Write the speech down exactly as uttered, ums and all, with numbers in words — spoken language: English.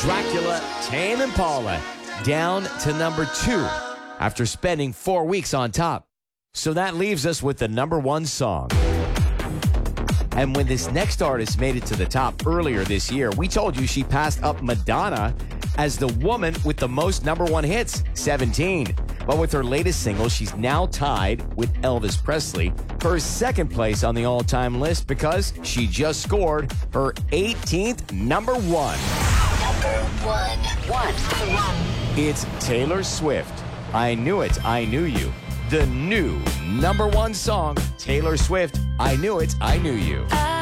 Dracula, Tame Impala, down to number two after spending four weeks on top. So that leaves us with the number one song. And when this next artist made it to the top earlier this year, we told you she passed up Madonna as the woman with the most number one hits, seventeen. But with her latest single, she's now tied with Elvis Presley for second place on the all-time list because she just scored her eighteenth number one. Number one. One. It's Taylor Swift. I Knew It, I Knew You. The new number one song, Taylor Swift, I Knew It, I Knew You.